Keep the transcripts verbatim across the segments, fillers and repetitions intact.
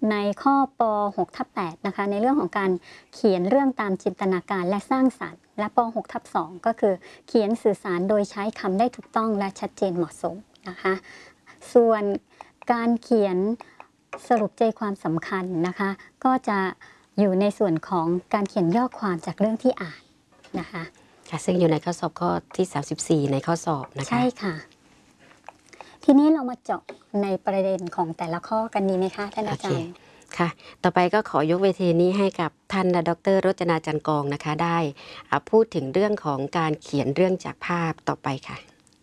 ในข้อป หก ทับ แปดนะคะในเรื่องของการเขียนเรื่องตามจินตนาการและสร้างสรรค์และป หก ทับ สองก็คือเขียนสื่อสารโดยใช้คำได้ถูกต้องและชัดเจนเหมาะสมนะคะส่วนการเขียนสรุปใจความสำคัญนะคะก็จะอยู่ในส่วนของการเขียนย่อความจากเรื่องที่อ่านนะคะค่ะซึ่งอยู่ในข้อสอบข้อที่สามสิบสี่ในข้อสอบนะคะใช่ค่ะทีนี้เรามาเจาะในประเด็นของแต่ละข้อกันดีไหมคะท่านอาจารย์ค่ะต่อไปก็ขอยกเวทีนี้ให้กับท่านดร.รจนาจันกองนะคะได้พูดถึงเรื่องของการเขียนเรื่องจากภาพต่อไปค่ะ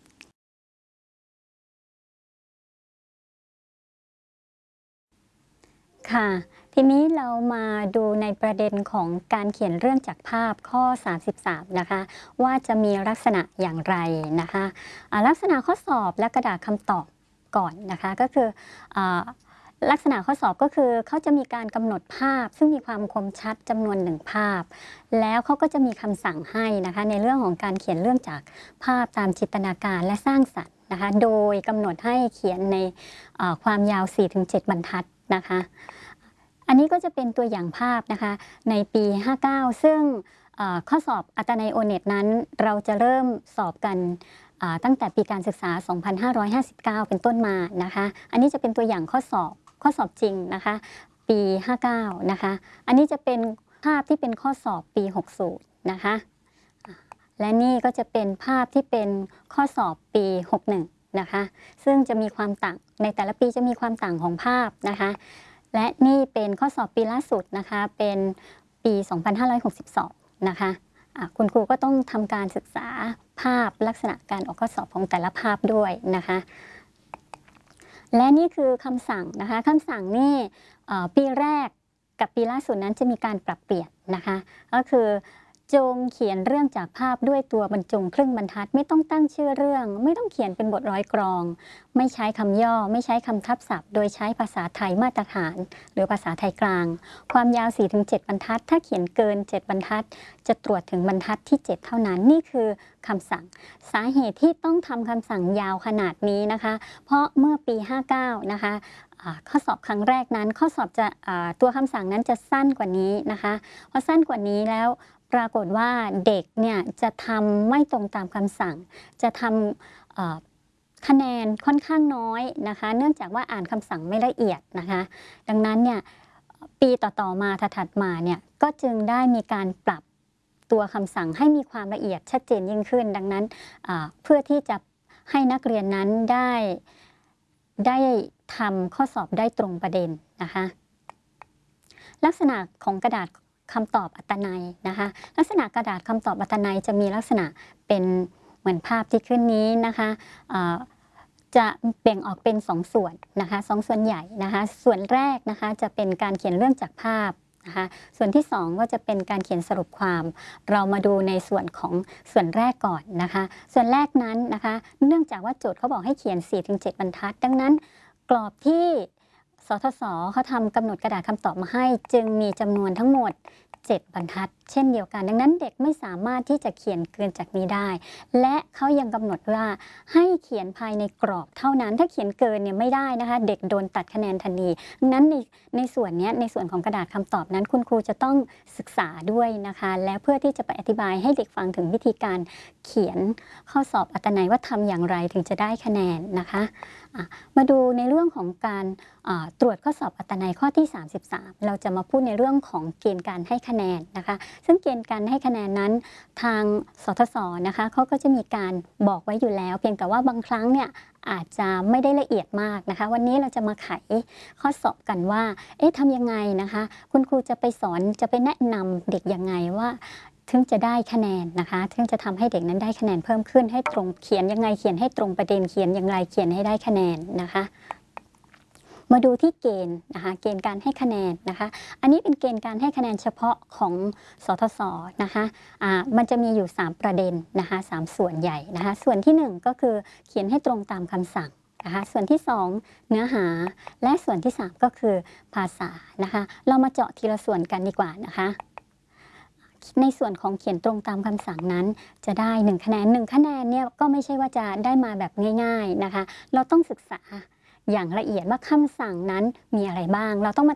ค่ะทีนี้เรามาดูในประเด็นของการเขียนเรื่องจากภาพข้อสามสิบสามนะคะว่าจะมีลักษณะอย่างไรนะคะลักษณะข้อสอบและกระดาษคำตอบก่อนนะคะก็คือลักษณะข้อสอบก็คือเขาจะมีการกำหนดภาพซึ่งมีความคมชัดจำนวนหนึ่งภาพแล้วเขาก็จะมีคำสั่งให้นะคะในเรื่องของการเขียนเรื่องจากภาพตามจินตนาการและสร้างสรรค์นะคะโดยกำหนดให้เขียนในความยาว สี่ถึงเจ็ด บรรทัดนะคะอันนี้ก็จะเป็นตัวอย่างภาพนะคะในปี ห้าเก้า ซึ่งข้อสอบอัตนัย โอ เน็ต นั้นเราจะเริ่มสอบกันตั้งแต่ปีการศึกษา สองพันห้าร้อยห้าสิบเก้า เป็นต้นมานะคะอันนี้จะเป็นตัวอย่างข้อสอบข้อสอบจริงนะคะปี ห้าเก้า นะคะอันนี้จะเป็นภาพที่เป็นข้อสอบปี หกสิบ นะคะและนี่ก็จะเป็นภาพที่เป็นข้อสอบปี หกสิบเอ็ด นะคะซึ่งจะมีความต่างในแต่ละปีจะมีความต่างของภาพนะคะและนี่เป็นข้อสอบปีล่าสุดนะคะเป็นปี สองพันห้าร้อยหกสิบสอง นะคะคุณครูก็ต้องทำการศึกษาภาพลักษณะการออกข้อสอบของแต่ละภาพด้วยนะคะและนี่คือคำสั่งนะคะคำสั่งนี่ปีแรกกับปีล่าสุดนั้นจะมีการปรับเปลี่ยนนะคะก็คือจงเขียนเรื่องจากภาพด้วยตัวบรรจงครึ่งบรรทัดไม่ต้องตั้งชื่อเรื่องไม่ต้องเขียนเป็นบทร้อยกรองไม่ใช้คำย่อไม่ใช้คำทับศัพท์โดยใช้ภาษาไทยมาตรฐานหรือภาษาไทยกลางความยาว สี่ถึงเจ็ด บรรทัดถ้าเขียนเกินเจ็ดบรรทัดจะตรวจถึงบรรทัดที่เจ็ดเท่านั้นนี่คือคำสั่งสาเหตุที่ต้องทำคำสั่งยาวขนาดนี้นะคะเพราะเมื่อปี ห้าเก้า นะคะข้อสอบครั้งแรกนั้นข้อสอบจะตัวคำสั่งนั้นจะสั้นกว่านี้นะคะพอสั้นกว่านี้แล้วปรากฏว่าเด็กเนี่ยจะทำไม่ตรงตามคำสั่งจะทำคะแนนค่อนข้างน้อยนะคะเนื่องจากว่าอ่านคำสั่งไม่ละเอียดนะคะดังนั้นเนี่ยปีต่อๆมาถัดมาเนี่ยก็จึงได้มีการปรับตัวคำสั่งให้มีความละเอียดชัดเจนยิ่งขึ้นดังนั้นเพื่อที่จะให้นักเรียนนั้นได้ได้ทำข้อสอบได้ตรงประเด็นนะคะลักษณะของกระดาษคำตอบอัตนัยนะคะลักษณะกระดาษคำตอบอัตนัยจะมีลักษณะเป็นเหมือนภาพที่ขึ้นนี้นะคะจะแบ่งออกเป็นสองส่วนนะคะสองส่วนใหญ่นะคะส่วนแรกนะคะจะเป็นการเขียนเรื่องจากภาพนะคะส่วนที่สองก็จะเป็นการเขียนสรุปความเรามาดูในส่วนของส่วนแรกก่อนนะคะส่วนแรกนั้นนะคะเนื่องจากว่าโจทย์เขาบอกให้เขียน สี่ถึงเจ็ด บรรทัดดังนั้นกรอบที่สทศเขาทำกำหนดกระดาษคำตอบมาให้จึงมีจำนวนทั้งหมดเจ็ดบรรทัดเช่นเดียวกันดังนั้นเด็กไม่สามารถที่จะเขียนเกินจากนี้ได้และเขายังกำหนดว่าให้เขียนภายในกรอบเท่านั้นถ้าเขียนเกินเนี่ยไม่ได้นะคะเด็กโดนตัดคะแนนทันทีดังนั้นในในส่วนนี้ในส่วนของกระดาษคำตอบนั้นคุณครูจะต้องศึกษาด้วยนะคะและเพื่อที่จะไปอธิบายให้เด็กฟังถึงวิธีการเขียนข้อสอบอัตนัยว่าทำอย่างไรถึงจะได้คะแนนนะคะมาดูในเรื่องของการตรวจข้อสอบอัตนัยข้อที่สามสิบสามเราจะมาพูดในเรื่องของเกณฑ์การให้คะแนนนะคะซึ่งเกณฑ์การให้คะแนนนั้นทางสทศนะคะเขาก็จะมีการบอกไว้อยู่แล้วเพียงแต่ว่าบางครั้งเนี่ยอาจจะไม่ได้ละเอียดมากนะคะวันนี้เราจะมาไขข้อสอบกันว่าเอ๊ะทำยังไงนะคะคุณครูจะไปสอนจะไปแนะนำเด็กยังไงว่าถึงจะได้คะแนนนะคะถึงจะทำให้เด็กนั้นได้คะแนนเพิ่มขึ้นให้ตรงเขียนยังไงเขียนให้ตรงประเด็นเขียนอย่างไรเขียนให้ได้คะแนนนะคะมาดูที่เกณฑ์นะคะเกณฑ์การให้คะแนนนะคะอันนี้เป็นเกณฑ์การให้คะแนนเฉพาะของสทศนะคะอ่ามันจะมีอยู่สามประเด็นนะคะสามส่วนใหญ่นะคะส่วนที่หนึ่งก็คือเขียนให้ตรงตามคำสั่งนะคะส่วนที่สองเนื้อหาและส่วนที่สามก็คือภาษานะคะเรามาเจาะทีละส่วนกันดีกว่านะคะในส่วนของเขียนตรงตามคำสั่งนั้นจะได้หนึ่งคะแนนหนึ่งคะแนนเนี่ยก็ไม่ใช่ว่าจะได้มาแบบง่ายๆนะคะเราต้องศึกษาอย่างละเอียดว่าคำสั่งนั้นมีอะไรบ้างเราต้องมา